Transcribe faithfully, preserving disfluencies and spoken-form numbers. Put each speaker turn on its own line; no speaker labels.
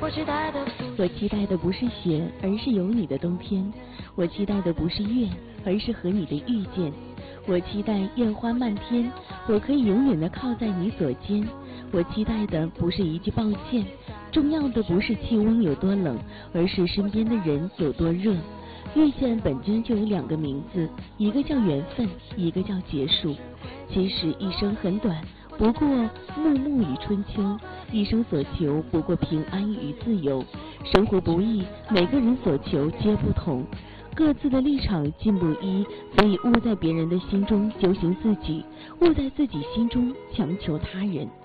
我期待的不是雪，而是有你的冬天。我期待的不是月，而是和你的遇见。我期待艳花漫天，我可以永远的靠在你左肩。我期待的不是一句抱歉，重要的不是气温有多冷，而是身边的人有多热。遇见本身就有两个名字，一个叫缘分，一个叫结束。其实一生很短，不过暮暮与春秋，一生所求不过平安与自由。生活不易，每个人所求皆不同，各自的立场尽不一，所以勿在别人的心中揪行自己，勿在自己心中强求他人。